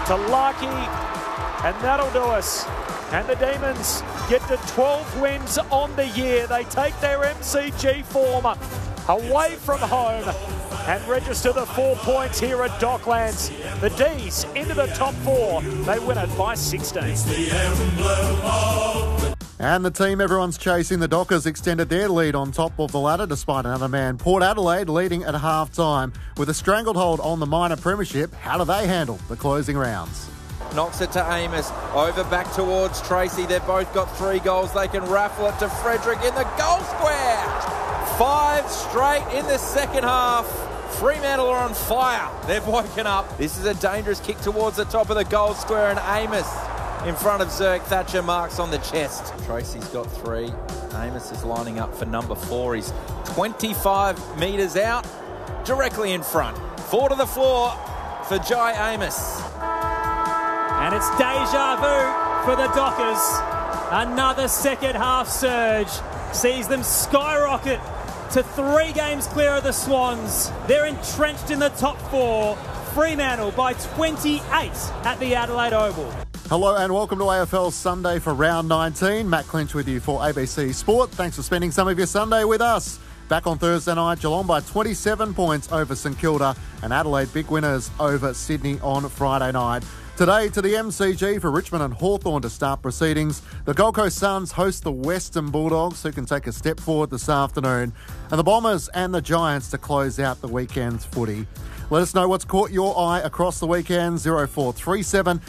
to Larkey, and that'll do us. And the Demons get to 12 wins on the year. They take their MCG form away from home and register the 4 points here at Docklands. The D's into the top 4. They win it by 16. And the team everyone's chasing, the Dockers, extended their lead on top of the ladder despite another man. Port Adelaide leading at half-time with a strangled hold on the minor premiership. How do they handle the closing rounds? Knocks it to Amos, over back towards Tracy. They've both got 3 goals. They can raffle it to Frederick in the goal square. 5 straight in the second half. Fremantle are on fire. They've woken up. This is a dangerous kick towards the top of the goal square, and Amos in front of Zerk. Thatcher marks on the chest. Tracy's got 3. Amos is lining up for number 4. He's 25 metres out, directly in front. 4 to the floor for Jai Amos. And it's deja vu for the Dockers. Another second half surge sees them skyrocket to 3 games clear of the Swans. They're entrenched in the top 4. Fremantle by 28 at the Adelaide Oval. Hello and welcome to AFL Sunday for round 19. Matt Clinch with you for ABC Sport. Thanks for spending some of your Sunday with us. Back on Thursday night, Geelong by 27 points over St Kilda, and Adelaide big winners over Sydney on Friday night. Today to the MCG for Richmond and Hawthorn to start proceedings. The Gold Coast Suns host the Western Bulldogs, who can take a step forward this afternoon, and the Bombers and the Giants to close out the weekend's footy. Let us know what's caught your eye across the weekend. 0437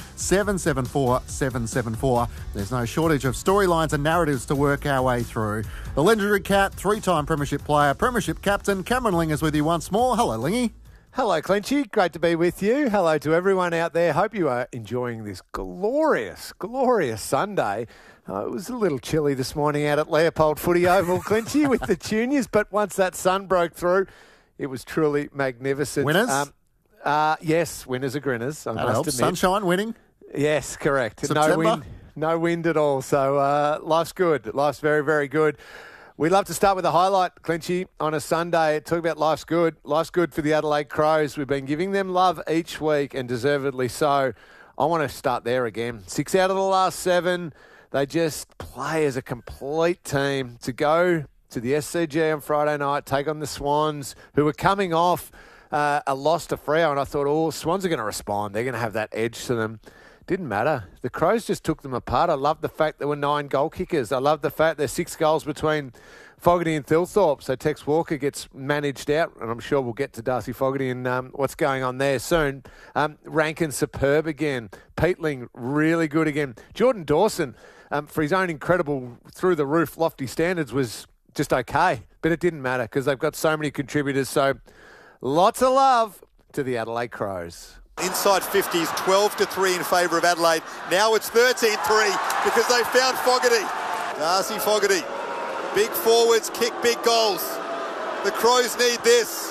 774 774. There's no shortage of storylines and narratives to work our way through. The legendary Cat, 3-time Premiership player, Premiership captain, Cameron Ling is with you once more. Hello, Lingy. Hello, Clinchy. Great to be with you. Hello to everyone out there. Hope you are enjoying this glorious, glorious Sunday. It was a little chilly this morning out at Leopold Footy Oval, Clinchy, with the juniors, but once that sun broke through, it was truly magnificent. Winners? Yes, winners are grinners, I must helps. admit. Sunshine winning? Yes, correct. September? No wind at all. So life's good. Life's very, very good. We'd love to start with a highlight, Clinchy, on a Sunday. Talk about life's good. Life's good for the Adelaide Crows. We've been giving them love each week, and deservedly so. I want to start there again. 6 out of the last 7. They just play as a complete team to go to the SCG on Friday night, take on the Swans, who were coming off a loss to Freo, and I thought, Swans are going to respond. They're going to have that edge to them. Didn't matter. The Crows just took them apart. I love the fact there were 9 goal kickers. I love the fact there's 6 goals between Fogarty and Thilthorpe. So Tex Walker gets managed out, and I'm sure we'll get to Darcy Fogarty and what's going on there soon. Rankin superb again. Peatling really good again. Jordan Dawson, for his own incredible through-the-roof lofty standards, was just okay. But it didn't matter because they've got so many contributors. So lots of love to the Adelaide Crows. Inside 50s, 12-3 in favour of Adelaide. Now it's 13-3 because they found Fogarty. Darcy Fogarty. Big forwards kick big goals. The Crows need this.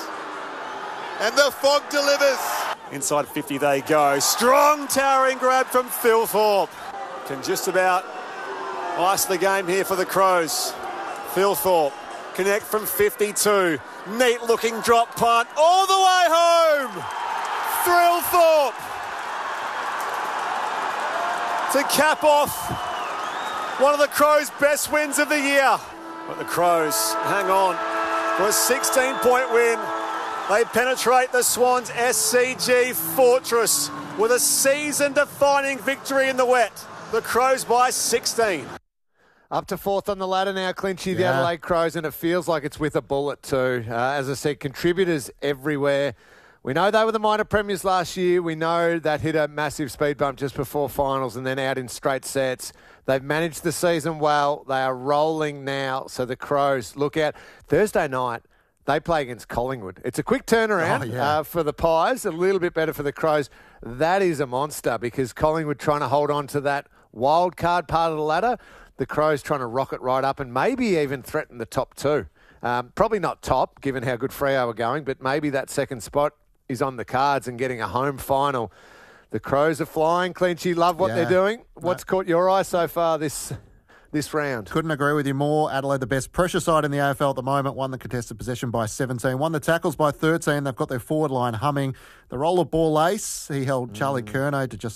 And the Fog delivers. Inside 50 they go. Strong towering grab from Thilthorpe. Can just about ice the game here for the Crows. Thilthorpe connect from 52. Neat looking drop punt all the way home. Thilthorpe to cap off one of the Crows' best wins of the year. But the Crows hang on for a 16-point win. They penetrate the Swans' SCG fortress with a season-defining victory in the wet. The Crows by 16. Up to 4th on the ladder now, Clinchy, the Adelaide Crows, and it feels like it's with a bullet too. As I said, contributors everywhere. We know they were the minor premiers last year. We know that hit a massive speed bump just before finals and then out in straight sets. They've managed the season well. They are rolling now. So the Crows, look out. Thursday night, they play against Collingwood. It's a quick turnaround for the Pies, a little bit better for the Crows. That is a monster because Collingwood trying to hold on to that wild card part of the ladder. The Crows trying to rocket right up and maybe even threaten the top 2. Probably not top, given how good Freo are going, but maybe that second spot is on the cards and getting a home final. The Crows are flying. Clinchy, love what they're doing. What's caught your eye so far this round? Couldn't agree with you more. Adelaide, the best pressure side in the AFL at the moment, won the contested possession by 17, won the tackles by 13. They've got their forward line humming. The roll of ball ace, he held Charlie Curnow to just